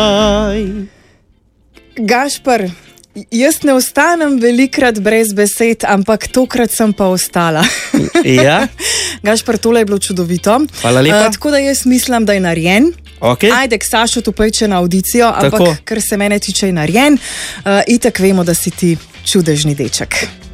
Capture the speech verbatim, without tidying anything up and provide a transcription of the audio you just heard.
Gašper, jaz ne ostanem velikrat brez besed, ampak tokrat sem pa ostala. Ja. Gašper, tole je bilo čudovito. Hvala lepa. Uh, tako da jaz mislim, da je narejen. Okay. Ajde, k Sašu tu pojče na audicijo, ampak Tako. kar se mene tiče je narejen. Uh, itak vemo, da si ti čudežni deček.